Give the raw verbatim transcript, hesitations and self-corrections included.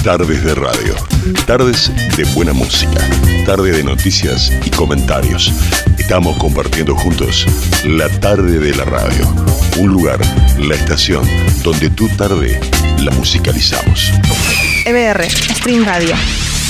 Tardes de radio, tardes de buena música, tarde de noticias y comentarios. Estamos compartiendo juntos la tarde de la radio. Un lugar, la estación, donde tu tarde la musicalizamos. E B R, Stream Radio.